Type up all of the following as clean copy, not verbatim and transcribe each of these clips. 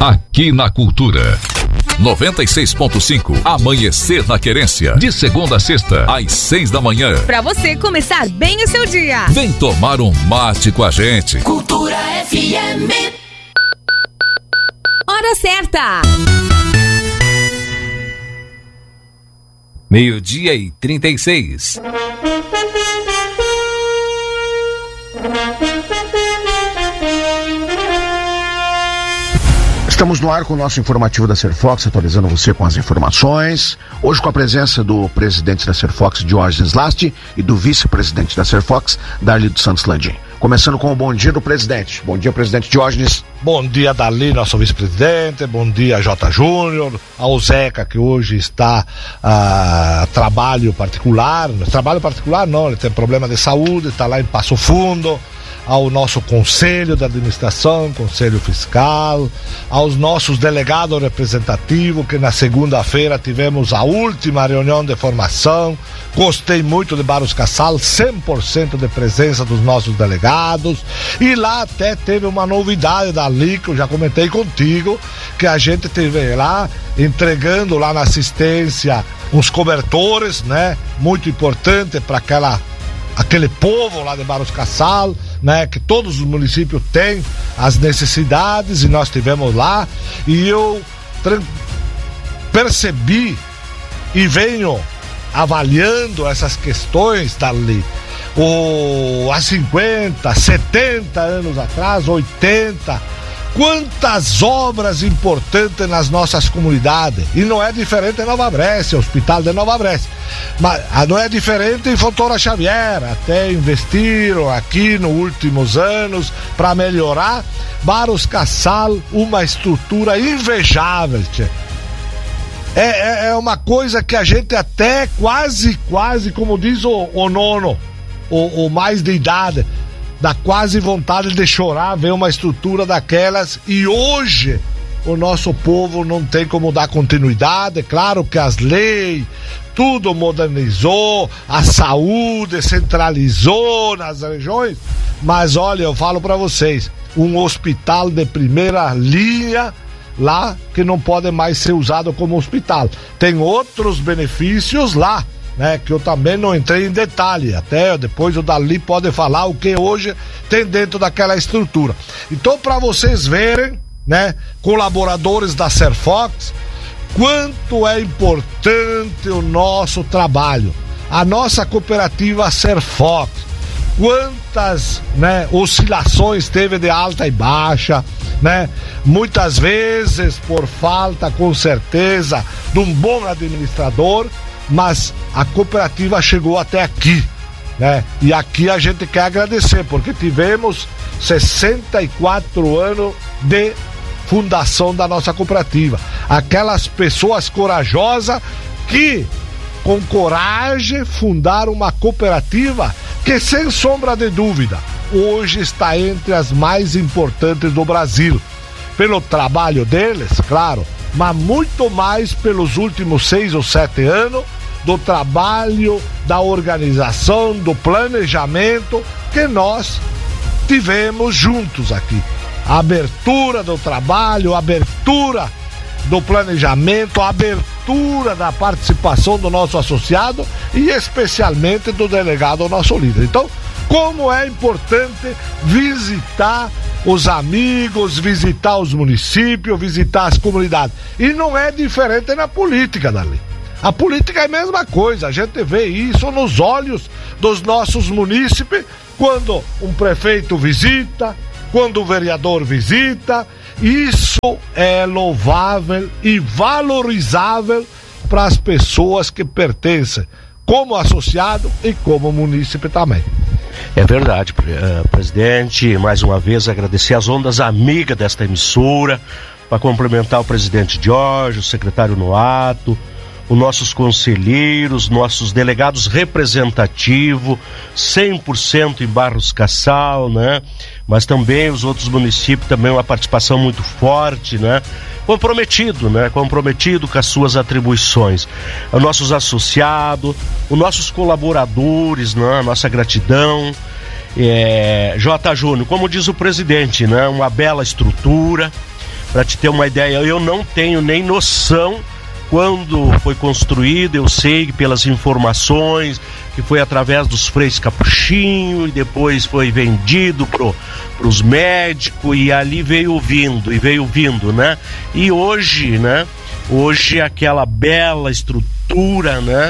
aqui na Cultura. 96.5, Amanhecer na Querência, de segunda a sexta, às 6 da manhã. Pra você começar bem o seu dia. Vem tomar um mate com a gente. Cultura FM. Hora certa. 12:36. Estamos no ar com o nosso informativo da Serfox, atualizando você com as informações. Hoje com a presença do presidente da Serfox, Diógenes Lasti, e do vice-presidente da Serfox, Darli dos Santos Landim. Começando com o bom dia do presidente. Bom dia, presidente Diógenes. Bom dia, Darli, nosso vice-presidente. Bom dia, J. Júnior. Ao Zeca, que hoje está trabalho particular. Trabalho particular não, ele tem problema de saúde, está lá em Passo Fundo. Ao nosso Conselho de Administração, Conselho Fiscal, aos nossos delegados representativos, que na segunda-feira tivemos a última reunião de formação. Gostei muito de Barros Cassal, 100% de presença dos nossos delegados, e lá até teve uma novidade dali, que eu já comentei contigo, que a gente teve lá, entregando lá na assistência uns cobertores, né, muito importante para aquele povo lá de Barros Cassal, né, que todos os municípios têm as necessidades, e nós tivemos lá, e eu percebi e venho avaliando essas questões dali, há 50, 70 anos atrás, 80, quantas obras importantes nas nossas comunidades, e não é diferente em Nova Brécia, Hospital de Nova Brécia, mas não é diferente em Fontoura Xavier, até investiram aqui nos últimos anos para melhorar. Barros Cassal, uma estrutura invejável, tchê. É uma coisa que a gente até quase, como diz o nono, o mais de idade, dá quase vontade de chorar ver uma estrutura daquelas, e hoje o nosso povo não tem como dar continuidade. Claro que as leis, tudo modernizou, a saúde centralizou nas regiões, mas olha, eu falo para vocês, um hospital de primeira linha lá que não pode mais ser usado como hospital. Tem outros benefícios lá, né, que eu também não entrei em detalhe, até depois o Dali pode falar o que hoje tem dentro daquela estrutura. Então, para vocês verem, né, colaboradores da Serfox, quanto é importante o nosso trabalho, a nossa cooperativa Serfox, quantas, né, oscilações teve de alta e baixa, né, muitas vezes por falta, com certeza, de um bom administrador, mas a cooperativa chegou até aqui, né? E aqui a gente quer agradecer, porque tivemos 64 anos de fundação da nossa cooperativa. Aquelas pessoas corajosas que, com coragem, fundaram uma cooperativa que, sem sombra de dúvida, hoje está entre as mais importantes do Brasil. Pelo trabalho deles, claro, mas muito mais pelos últimos 6 ou 7 anos do trabalho, da organização, do planejamento que nós tivemos juntos aqui. A abertura do trabalho, a abertura do planejamento, a abertura da participação do nosso associado e especialmente do delegado, nosso líder. Então, como é importante visitar os amigos, visitar os municípios, visitar as comunidades. E não é diferente na política, Dali. A política é a mesma coisa, a gente vê isso nos olhos dos nossos munícipes, quando um prefeito visita, quando o vereador visita. Isso é louvável e valorizável para as pessoas que pertencem, como associado e como munícipe também. É verdade, presidente. Mais uma vez agradecer as ondas amigas desta emissora, para complementar o presidente Jorge, o secretário Noato, os nossos conselheiros, nossos delegados representativos, 100% em Barros Cassal, né? Mas também os outros municípios, também uma participação muito forte, né? Comprometido com as suas atribuições. Os nossos associados, os nossos colaboradores, né? A nossa gratidão. J. Júnior, como diz o presidente, né? Uma bela estrutura. Para te ter uma ideia, eu não tenho nem noção quando foi construído. Eu sei pelas informações que foi através dos Freis Capuchinho e depois foi vendido pros médicos e ali veio vindo, né? E hoje, né? Hoje aquela bela estrutura, né?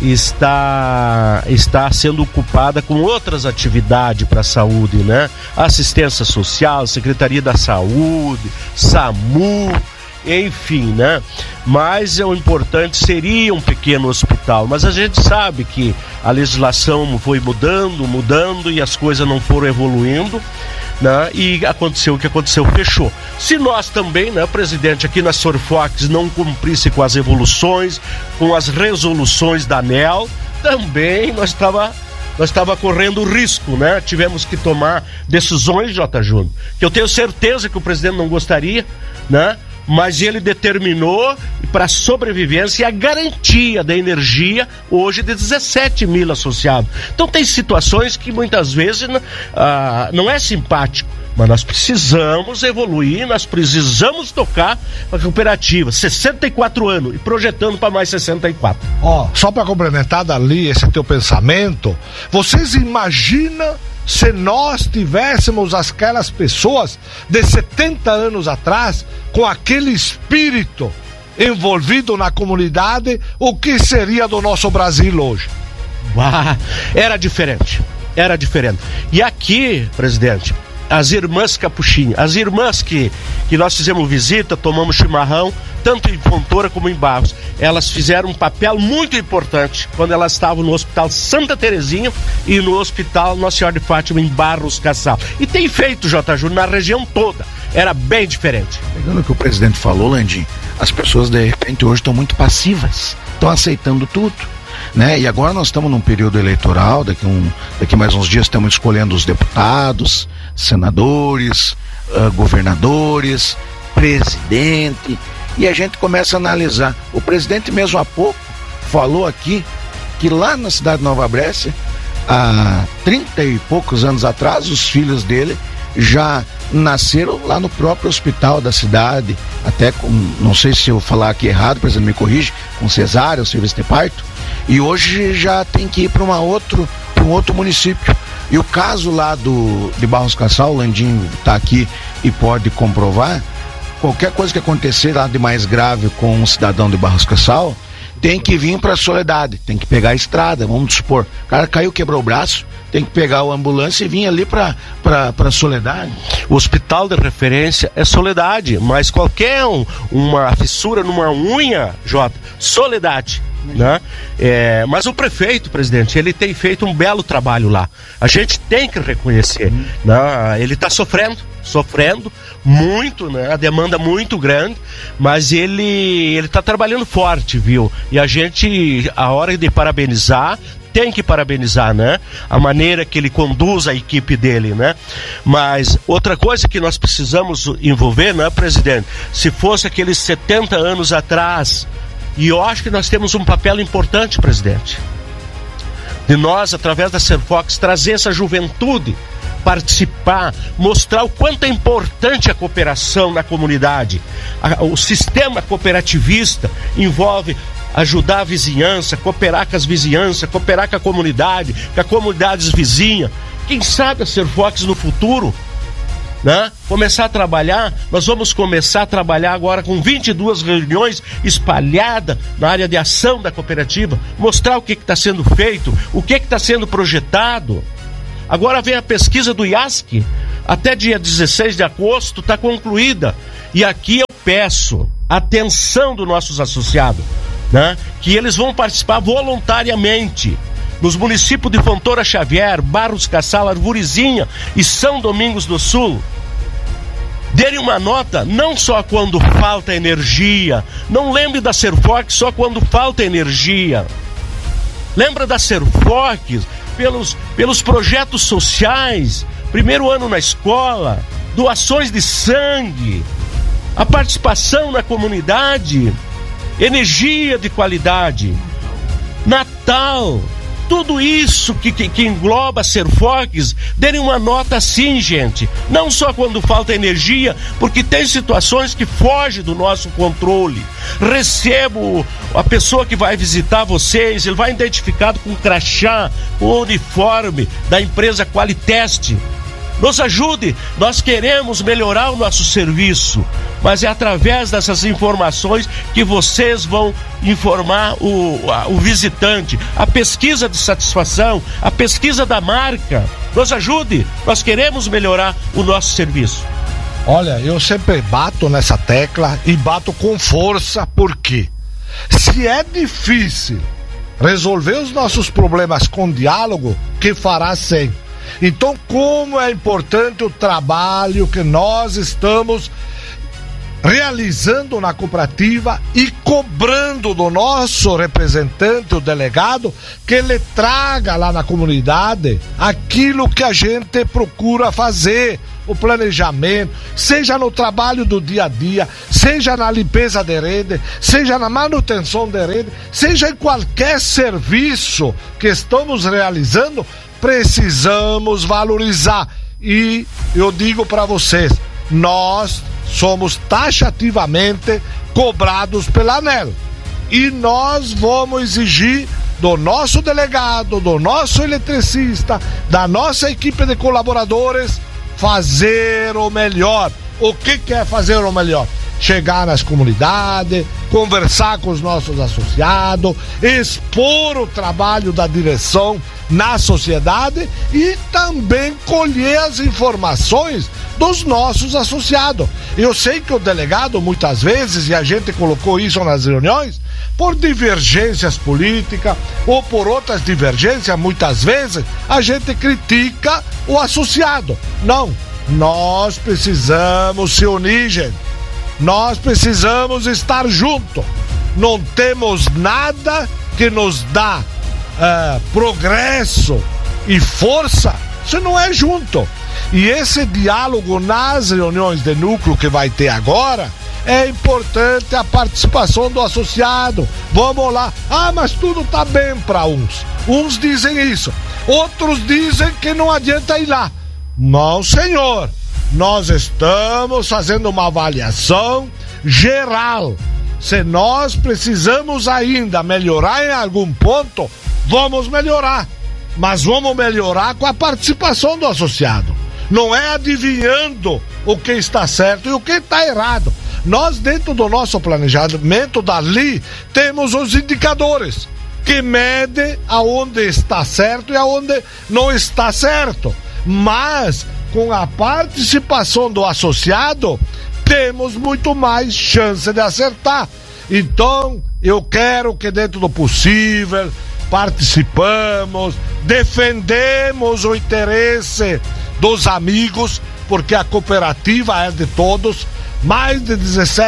Está sendo ocupada com outras atividades para a saúde, né? Assistência Social, Secretaria da Saúde, SAMU, enfim, né? Mas o importante seria um pequeno hospital, mas a gente sabe que a legislação foi mudando e as coisas não foram evoluindo, né? E aconteceu o que aconteceu, fechou. Se nós também, né, presidente, aqui na Serfox não cumprisse com as evoluções, com as resoluções da ANEEL, também nós estava correndo risco, né? Tivemos que tomar decisões, J. Júnior, que eu tenho certeza que o presidente não gostaria, né? Mas ele determinou para a sobrevivência e a garantia da energia hoje de 17 mil associados. Então tem situações que muitas vezes não é simpático, mas nós precisamos evoluir, nós precisamos tocar a cooperativa, 64 anos e projetando para mais 64. Só para complementar dali esse teu pensamento, vocês imaginam se nós tivéssemos aquelas pessoas de 70 anos atrás, com aquele espírito envolvido na comunidade, o que seria do nosso Brasil hoje? Era diferente. E aqui, presidente, as irmãs Capuchinho, as irmãs que nós fizemos visita, tomamos chimarrão, tanto em Fontoura como em Barros, elas fizeram um papel muito importante quando elas estavam no Hospital Santa Terezinha e no Hospital Nossa Senhora de Fátima em Barros Cassal. E tem feito, J. Júnior, na região toda. Era bem diferente. Pegando o que o presidente falou, Landim, as pessoas de repente hoje estão muito passivas, estão aceitando tudo, né? E agora nós estamos num período eleitoral, daqui mais uns dias estamos escolhendo os deputados, senadores, governadores, presidente, e a gente começa a analisar. O presidente mesmo há pouco falou aqui que lá na cidade de Nova Brécia, há 30 e poucos anos atrás, os filhos dele já nasceram lá no próprio hospital da cidade, até com, não sei se eu falar aqui errado, o presidente me corrige, com cesárea, o serviço de parto, e hoje já tem que ir para um outro município. E o caso lá de Barros Cassal, o Landinho está aqui e pode comprovar, qualquer coisa que acontecer lá de mais grave com um cidadão de Barros Cassal, tem que vir para a Soledade, tem que pegar a estrada, vamos supor, o cara caiu, quebrou o braço, tem que pegar a ambulância e vir ali para Soledade. O hospital de referência é Soledade, mas qualquer uma fissura numa unha, Jota, Soledade, né? Mas o prefeito, presidente, ele tem feito um belo trabalho lá. A gente tem que reconhecer, né? Ele está sofrendo muito, né? A demanda muito grande, mas ele está trabalhando forte, viu? E a hora de parabenizar, tem que parabenizar, né? A maneira que ele conduz a equipe dele, né? Mas outra coisa que nós precisamos envolver, né, presidente? Se fosse aqueles 70 anos atrás, e eu acho que nós temos um papel importante, presidente, de nós, através da Serfox, trazer essa juventude, participar, mostrar o quanto é importante a cooperação na comunidade. O sistema cooperativista envolve ajudar a vizinhança, cooperar com as vizinhanças, cooperar com a comunidade, com as comunidades vizinhas. Quem sabe a Serfox no futuro, né? Começar a trabalhar, nós vamos começar a trabalhar agora com 22 reuniões espalhadas na área de ação da cooperativa, mostrar o que está sendo feito, o que está sendo projetado. Agora vem a pesquisa do IASC, até dia 16 de agosto está concluída. E aqui eu peço atenção dos nossos associados, né? Que eles vão participar voluntariamente nos municípios de Fontoura Xavier, Barros Cassal, Arvorezinha e São Domingos do Sul. Derem uma nota não só quando falta energia, não lembre da Serfox só quando falta energia. Lembra da Serfox pelos projetos sociais, primeiro ano na escola, doações de sangue, a participação na comunidade, energia de qualidade, Natal, tudo isso que engloba Serfox, derem uma nota sim, gente. Não só quando falta energia, porque tem situações que fogem do nosso controle. Recebo a pessoa que vai visitar vocês, ele vai identificado com crachá, com uniforme da empresa Qualiteste. Nos ajude, nós queremos melhorar o nosso serviço, mas é através dessas informações que vocês vão informar o visitante, a pesquisa de satisfação, a pesquisa da marca. Nos ajude, nós queremos melhorar o nosso serviço. Olha, eu sempre bato nessa tecla e bato com força, porque se é difícil resolver os nossos problemas com diálogo, que fará sem? Então, como é importante o trabalho que nós estamos realizando na cooperativa e cobrando do nosso representante, o delegado, que ele traga lá na comunidade aquilo que a gente procura fazer, o planejamento, seja no trabalho do dia a dia, seja na limpeza de rede, seja na manutenção de rede, seja em qualquer serviço que estamos realizando. Precisamos valorizar. E eu digo para vocês, nós somos taxativamente cobrados pela ANEEL e nós vamos exigir do nosso delegado, do nosso eletricista, da nossa equipe de colaboradores fazer o melhor. O que é fazer o melhor? Chegar nas comunidades, conversar com os nossos associados, expor o trabalho da direção na sociedade e também colher as informações dos nossos associados. Eu sei que o delegado, muitas vezes, e a gente colocou isso nas reuniões, por divergências políticas ou por outras divergências, muitas vezes a gente critica o associado. Não, nós precisamos se unir, gente. Nós precisamos estar juntos. Não temos nada que nos dá progresso e força se não é junto. E esse diálogo nas reuniões de núcleo que vai ter agora, é importante a participação do associado. Vamos lá. Ah, mas tudo tá bem para uns. Uns dizem isso. Outros dizem que não adianta ir lá. Não, senhor. Nós estamos fazendo uma avaliação geral. Se nós precisamos ainda melhorar em algum ponto, vamos melhorar. Mas vamos melhorar com a participação do associado. Não é adivinhando o que está certo e o que está errado. Nós, dentro do nosso planejamento dali, temos os indicadores que medem aonde está certo e aonde não está certo. Mas com a participação do associado, temos muito mais chance de acertar. Então, eu quero que dentro do possível, participamos, defendemos o interesse dos amigos, porque a cooperativa é de todos. Mais de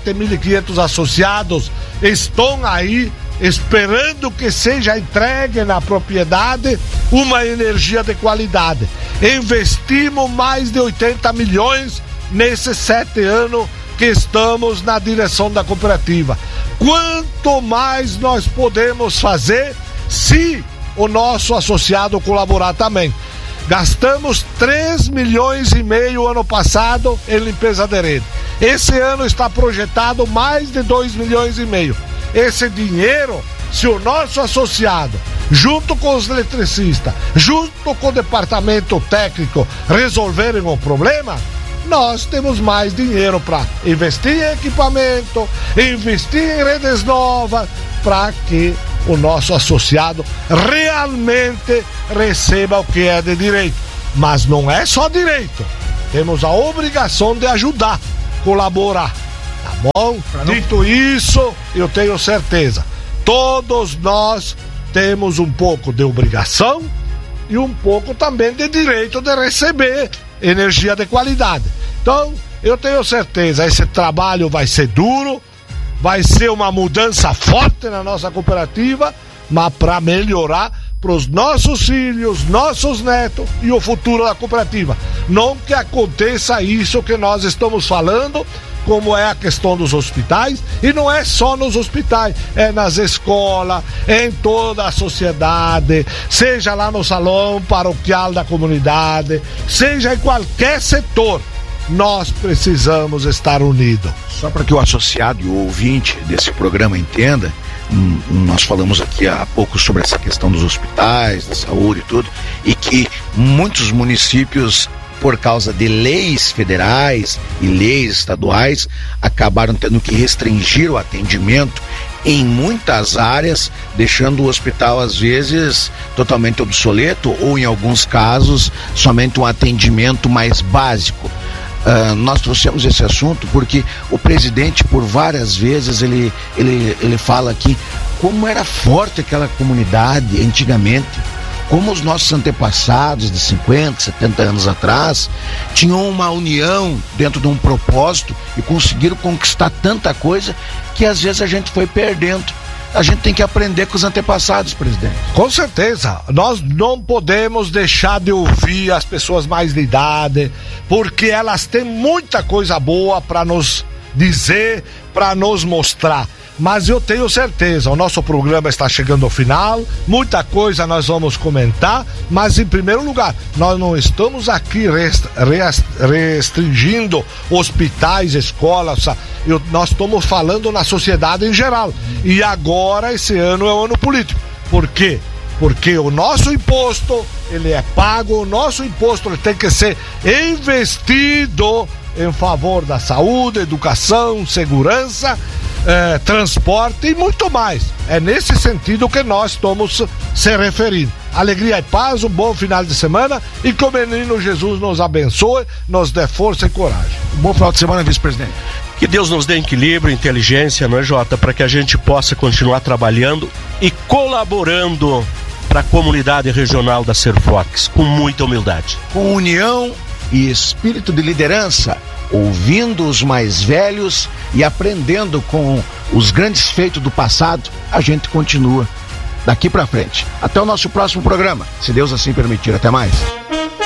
17.500 associados estão aí esperando que seja entregue na propriedade uma energia de qualidade. Investimos mais de 80 milhões nesses 7 anos que estamos na direção da cooperativa. Quanto mais nós podemos fazer se o nosso associado colaborar também. Gastamos 3,5 milhões ano passado em limpeza de rede. Esse ano está projetado mais de 2,5 milhões. Esse dinheiro, se o nosso associado, junto com os eletricistas, junto com o departamento técnico, resolverem o problema, nós temos mais dinheiro para investir em equipamento, investir em redes novas, para que o nosso associado realmente receba o que é de direito. Mas não é só direito, temos a obrigação de ajudar, colaborar, tá bom? Dito isso, eu tenho certeza, todos nós temos um pouco de obrigação e um pouco também de direito de receber energia de qualidade. Então, eu tenho certeza, esse trabalho vai ser duro, vai ser uma mudança forte na nossa cooperativa, mas para melhorar para os nossos filhos, nossos netos e o futuro da cooperativa. Não que aconteça isso que nós estamos falando como é a questão dos hospitais, e não é só nos hospitais, é nas escolas, é em toda a sociedade, seja lá no salão paroquial da comunidade, seja em qualquer setor, nós precisamos estar unidos. Só para que o associado e o ouvinte desse programa entenda, nós falamos aqui há pouco sobre essa questão dos hospitais, da saúde e tudo, e que muitos municípios, por causa de leis federais e leis estaduais, acabaram tendo que restringir o atendimento em muitas áreas, deixando o hospital às vezes totalmente obsoleto ou, em alguns casos, somente um atendimento mais básico. Nós trouxemos esse assunto porque o presidente, por várias vezes, ele fala aqui como era forte aquela comunidade antigamente, como os nossos antepassados de 50, 70 anos atrás tinham uma união dentro de um propósito e conseguiram conquistar tanta coisa que às vezes a gente foi perdendo. A gente tem que aprender com os antepassados, presidente. Com certeza, nós não podemos deixar de ouvir as pessoas mais de idade, porque elas têm muita coisa boa para nos dizer, para nos mostrar. Mas eu tenho certeza, o nosso programa está chegando ao final, muita coisa nós vamos comentar, mas em primeiro lugar, nós não estamos aqui restringindo hospitais, escolas, nós estamos falando na sociedade em geral. E agora, esse ano é o ano político. Por quê? Porque o nosso imposto, ele é pago, o nosso imposto ele tem que ser investido em favor da saúde, educação, segurança, transporte e muito mais. É nesse sentido que nós estamos se referindo. Alegria e paz, um bom final de semana e que o menino Jesus nos abençoe, nos dê força e coragem. Um bom final de semana, vice-presidente. Que Deus nos dê equilíbrio, inteligência, não é, Jota? Para que a gente possa continuar trabalhando e colaborando para a comunidade regional da Serfox, com muita humildade. Com união e espírito de liderança, ouvindo os mais velhos e aprendendo com os grandes feitos do passado, a gente continua daqui para frente. Até o nosso próximo programa, se Deus assim permitir. Até mais.